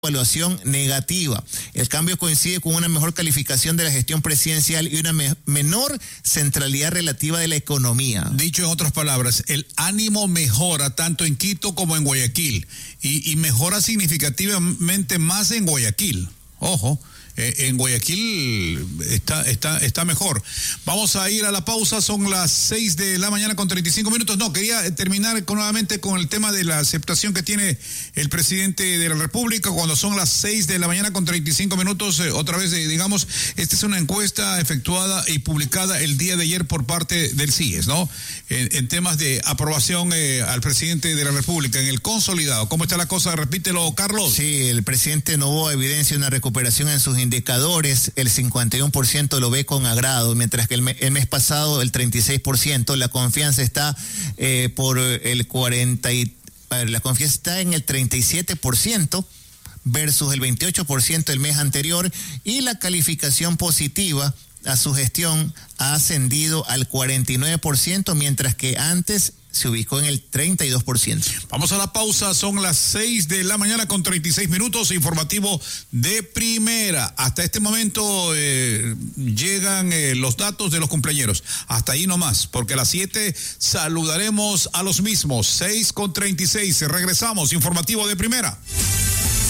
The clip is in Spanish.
evaluación negativa. El cambio coincide con una mejor calificación de la gestión presidencial y una menor centralidad relativa de la economía. Dicho en otras palabras, el ánimo mejora tanto en Quito como en Guayaquil y mejora significativamente más en Guayaquil. Ojo. En Guayaquil está mejor. Vamos a ir a la pausa, son las 6 de la mañana con 35 minutos. No, quería terminar nuevamente con el tema de la aceptación que tiene el presidente de la República cuando son las 6 de la mañana con 35 minutos. Otra vez, digamos, esta es una encuesta efectuada y publicada el día de ayer por parte del CIES, ¿no? En temas de aprobación al presidente de la República, en el consolidado. ¿Cómo está la cosa? Repítelo, Carlos. Sí, el presidente Noboa evidencia una recuperación en sus indicadores. El 51% lo ve con agrado, mientras que el mes pasado el 36%. La confianza está por el 40%, la confianza está en el 37% versus el 28% el mes anterior, y la calificación positiva a su gestión ha ascendido al 49%, mientras que antes se ubicó en el 32%. Vamos a la pausa, son las 6 de la mañana con 36 minutos, informativo de Primera. Hasta este momento llegan los datos de los cumpleañeros. Hasta ahí nomás, porque a las 7 saludaremos a los mismos. 6 con 36, regresamos, informativo de Primera.